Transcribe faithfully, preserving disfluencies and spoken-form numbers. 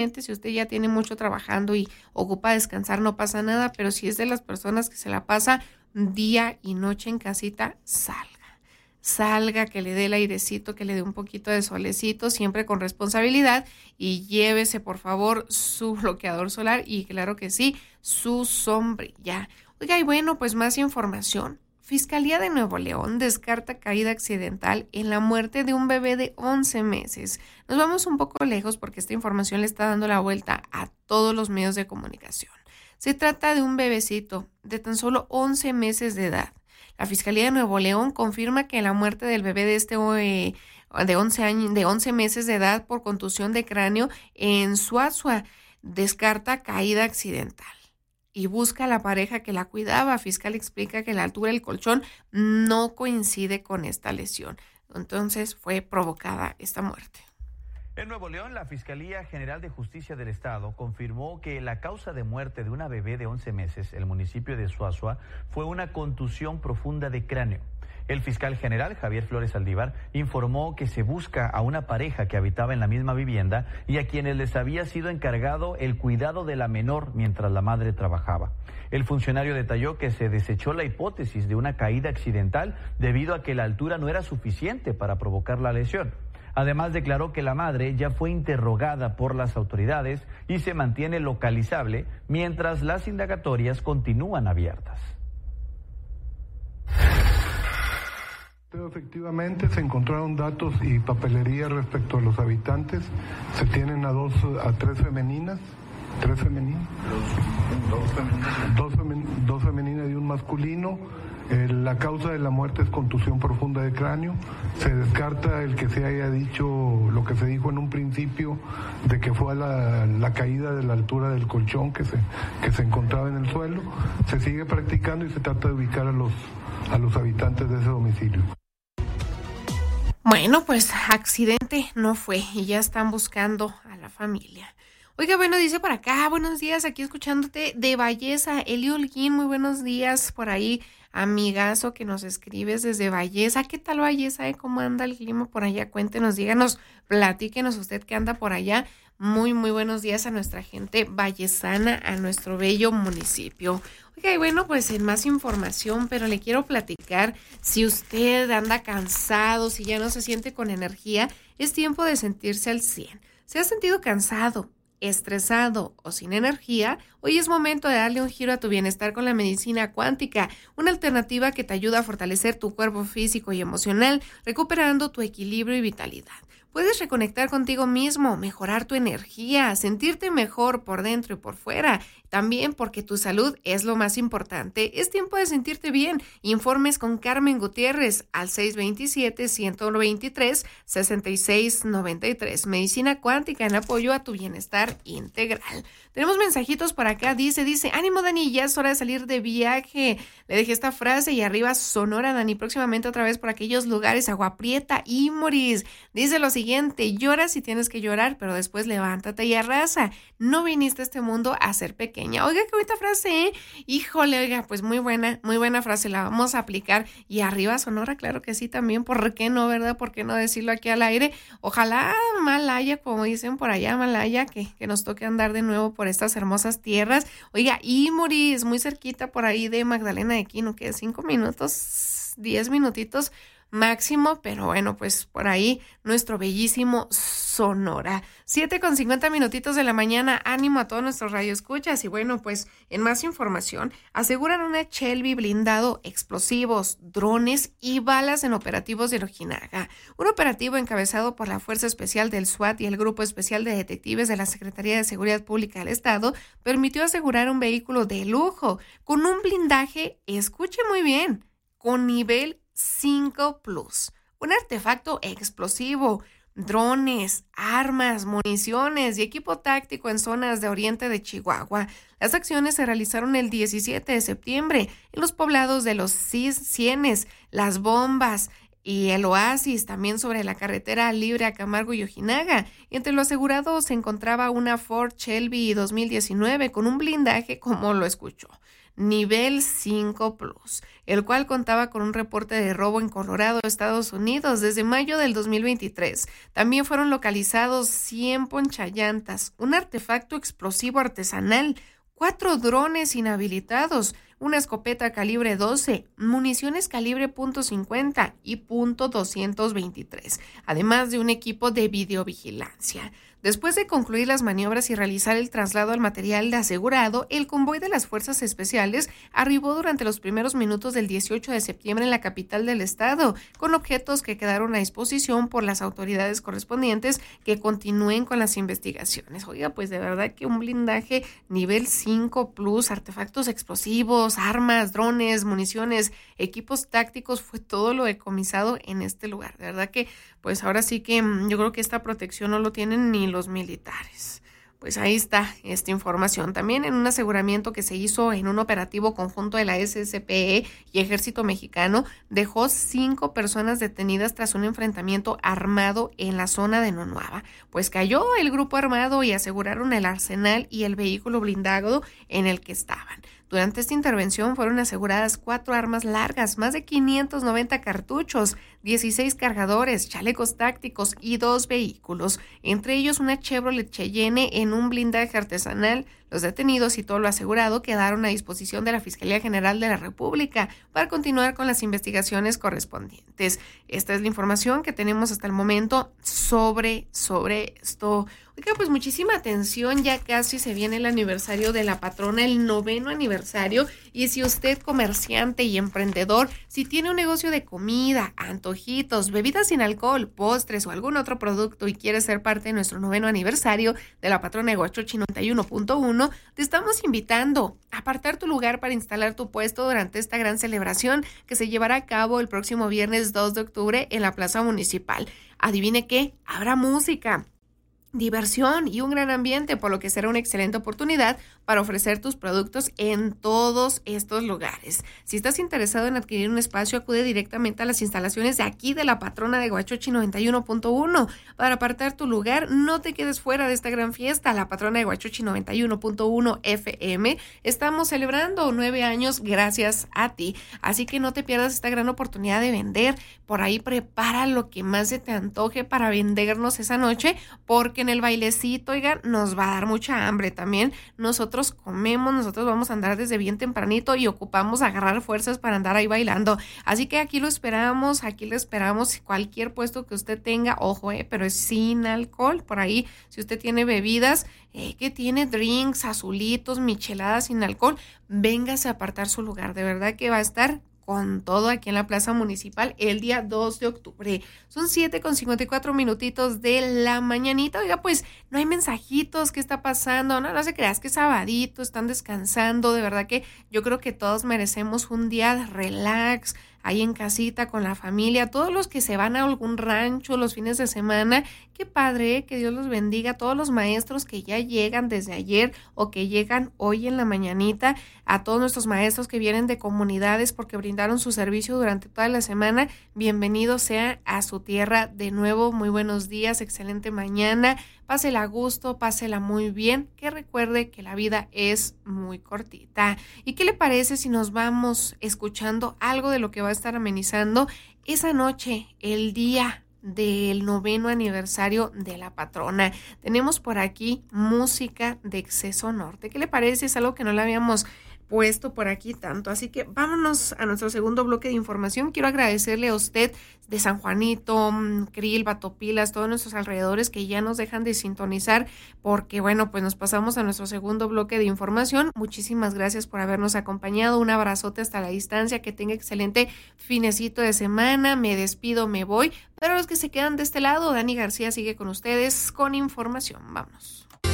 si usted ya tiene mucho trabajando y ocupa descansar, no pasa nada, pero si es de las personas que se la pasa día y noche en casita, salga. Salga, que le dé el airecito, que le dé un poquito de solecito, siempre con responsabilidad, y llévese por favor su bloqueador solar y claro que sí, su sombrilla. Oiga, y bueno, pues más información. Fiscalía de Nuevo León descarta caída accidental en la muerte de un bebé de once meses. Nos vamos un poco lejos porque esta información le está dando la vuelta a todos los medios de comunicación. Se trata de un bebecito de tan solo once meses de edad. La Fiscalía de Nuevo León confirma que la muerte del bebé de este eh, de once años, de once meses de edad por contusión de cráneo en Suazua descarta caída accidental y busca a la pareja que la cuidaba. Fiscal explica que la altura del colchón no coincide con esta lesión. Entonces fue provocada esta muerte. En Nuevo León, la Fiscalía General de Justicia del Estado confirmó que la causa de muerte de una bebé de once meses, en el municipio de Suazua, fue una contusión profunda de cráneo. El fiscal general, Javier Flores Aldívar, informó que se busca a una pareja que habitaba en la misma vivienda y a quienes les había sido encargado el cuidado de la menor mientras la madre trabajaba. El funcionario detalló que se desechó la hipótesis de una caída accidental debido a que la altura no era suficiente para provocar la lesión. Además, declaró que la madre ya fue interrogada por las autoridades y se mantiene localizable mientras las indagatorias continúan abiertas. Efectivamente, se encontraron datos y papelería respecto a los habitantes. Se tienen a dos, a tres femeninas, tres femeninas, dos, dos femeninas, dos, femen, dos femeninas y un masculino. Eh, la causa de la muerte es contusión profunda de cráneo. Se descarta el que se haya dicho lo que se dijo en un principio de que fue la, la caída de la altura del colchón que se, que se encontraba en el suelo. Se sigue practicando y se trata de ubicar a los, a los habitantes de ese domicilio. Bueno, pues accidente no fue y ya están buscando a la familia. Oiga, bueno, dice por acá, buenos días, aquí escuchándote de Valleza, Eli Holguín, muy buenos días por ahí, amigazo que nos escribes desde Valleza. ¿Qué tal Valleza? Eh? ¿Cómo anda el clima por allá? Cuéntenos, díganos, platíquenos usted que anda por allá. Muy, muy buenos días a nuestra gente vallezana, a nuestro bello municipio. Oiga, y bueno, pues en más información, pero le quiero platicar, si usted anda cansado, si ya no se siente con energía, es tiempo de sentirse al cien. ¿Se ha sentido cansado, estresado o sin energía? Hoy es momento de darle un giro a tu bienestar con la medicina cuántica, una alternativa que te ayuda a fortalecer tu cuerpo físico y emocional, recuperando tu equilibrio y vitalidad. Puedes reconectar contigo mismo, mejorar tu energía, sentirte mejor por dentro y por fuera. También porque tu salud es lo más importante. Es tiempo de sentirte bien. Informes con Carmen Gutiérrez al seis dos siete, uno dos tres, seis seis nueve tres. Medicina cuántica en apoyo a tu bienestar integral. Tenemos mensajitos por acá. Dice, dice, ánimo Dani, ya es hora de salir de viaje. Le dejé esta frase y arriba Sonora, Dani, próximamente otra vez por aquellos lugares, Agua Prieta y Moris. Dice lo siguiente, llora si tienes que llorar, pero después levántate y arrasa. No viniste a este mundo a ser pequeña. Oiga, qué bonita frase, ¿eh? Híjole, oiga, pues muy buena, muy buena frase, la vamos a aplicar. Y arriba Sonora, claro que sí también, ¿por qué no, verdad? ¿Por qué no decirlo aquí al aire? Ojalá Malaya, como dicen por allá, Malaya, que, que nos toque andar de nuevo por estas hermosas tierras. Oiga, Imuris, muy cerquita por ahí de Magdalena de Quino, que cinco minutos, diez minutitos máximo, pero bueno, pues por ahí nuestro bellísimo Sonora. siete con cincuenta minutitos de la mañana, ánimo a todos nuestros radioescuchas. Y bueno, pues en más información, aseguran una Shelby blindado, explosivos, drones y balas en operativos de Ojinaga. Un operativo encabezado por la Fuerza Especial del SWAT y el Grupo Especial de Detectives de la Secretaría de Seguridad Pública del Estado permitió asegurar un vehículo de lujo con un blindaje, escuche muy bien, con nivel cinco plus, un artefacto explosivo, drones, armas, municiones y equipo táctico en zonas de oriente de Chihuahua. Las acciones se realizaron el diecisiete de septiembre en los poblados de Los Cienes, Las Bombas y el Oasis, también sobre la carretera libre a Camargo y Ojinaga. Entre los asegurados se encontraba una Ford Shelby dos mil diecinueve con un blindaje, como lo escuchó, nivel cinco plus, el cual contaba con un reporte de robo en Colorado, Estados Unidos, desde mayo del dos mil veintitrés. También fueron localizados cien ponchallantas, un artefacto explosivo artesanal, cuatro drones inhabilitados, una escopeta calibre doce, municiones calibre punto cincuenta y punto doscientos veintitrés, además de un equipo de videovigilancia. Después de concluir las maniobras y realizar el traslado al material de asegurado, el convoy de las Fuerzas Especiales arribó durante los primeros minutos del dieciocho de septiembre en la capital del estado, con objetos que quedaron a disposición por las autoridades correspondientes que continúen con las investigaciones. Oiga, pues de verdad que un blindaje nivel cinco plus, artefactos explosivos, armas, drones, municiones, equipos tácticos, fue todo lo decomisado en este lugar. De verdad que pues ahora sí que yo creo que esta protección no lo tienen ni los militares. Pues ahí está esta información. También en un aseguramiento que se hizo en un operativo conjunto de la S S P E y Ejército Mexicano, dejó cinco personas detenidas tras un enfrentamiento armado en la zona de Nonuava. Pues cayó el grupo armado y aseguraron el arsenal y el vehículo blindado en el que estaban. Durante esta intervención fueron aseguradas cuatro armas largas, más de quinientos noventa cartuchos, dieciséis cargadores, chalecos tácticos y dos vehículos, entre ellos una Chevrolet Cheyenne en un blindaje artesanal. Los detenidos y todo lo asegurado quedaron a disposición de la Fiscalía General de la República para continuar con las investigaciones correspondientes. Esta es la información que tenemos hasta el momento sobre, sobre esto. Oiga, pues muchísima atención, ya casi se viene el aniversario de la patrona, el noveno aniversario, y si usted comerciante y emprendedor, si tiene un negocio de comida, antojitos, bebidas sin alcohol, postres o algún otro producto y quiere ser parte de nuestro noveno aniversario de la patrona de Huachochi noventa y uno punto uno, te estamos invitando a apartar tu lugar para instalar tu puesto durante esta gran celebración que se llevará a cabo el próximo viernes dos de octubre en la Plaza Municipal. Adivine qué, habrá música, diversión y un gran ambiente, por lo que será una excelente oportunidad para ofrecer tus productos en todos estos lugares. Si estás interesado en adquirir un espacio, acude directamente a las instalaciones de aquí de la patrona de Huachochi noventa y uno punto uno para apartar tu lugar. No te quedes fuera de esta gran fiesta. La patrona de Huachochi noventa y uno punto uno F M, estamos celebrando nueve años gracias a ti, así que no te pierdas esta gran oportunidad de vender. Por ahí prepara lo que más se te antoje para vendernos esa noche, porque en el bailecito, oigan, nos va a dar mucha hambre también. Nosotros comemos, nosotros vamos a andar desde bien tempranito y ocupamos agarrar fuerzas para andar ahí bailando. Así que aquí lo esperamos, aquí lo esperamos. Cualquier puesto que usted tenga, ojo, eh, pero es sin alcohol. Por ahí, si usted tiene bebidas, eh, que tiene drinks, azulitos, micheladas sin alcohol, véngase a apartar su lugar. De verdad que va a estar con todo aquí en la Plaza Municipal el día dos de octubre. Son siete con cincuenta y cuatro minutitos de la mañanita. Oiga, pues no hay mensajitos, ¿qué está pasando? No, no se creas que es sabadito, están descansando. De verdad que yo creo que todos merecemos un día de relax, ahí en casita con la familia. Todos los que se van a algún rancho los fines de semana, qué padre, ¿eh? Que Dios los bendiga. Todos los maestros que ya llegan desde ayer o que llegan hoy en la mañanita, a todos nuestros maestros que vienen de comunidades porque brindaron su servicio durante toda la semana, bienvenidos sea a su tierra de nuevo. Muy buenos días, excelente mañana, pásela a gusto, pásela muy bien, que recuerde que la vida es muy cortita. ¿Y qué le parece si nos vamos escuchando algo de lo que va a estar amenizando esa noche, el día del noveno aniversario de la patrona? Tenemos por aquí música de Exceso Norte. ¿Qué le parece? Es algo que no le habíamos puesto por aquí tanto, así que vámonos a nuestro segundo bloque de información. Quiero agradecerle a usted de San Juanito, Krill, Batopilas, todos nuestros alrededores que ya nos dejan de sintonizar, porque bueno, pues nos pasamos a nuestro segundo bloque de información. Muchísimas gracias por habernos acompañado, un abrazote hasta la distancia, que tenga excelente finecito de semana. Me despido, me voy, pero los que se quedan de este lado, Dani García sigue con ustedes con información. Vámonos.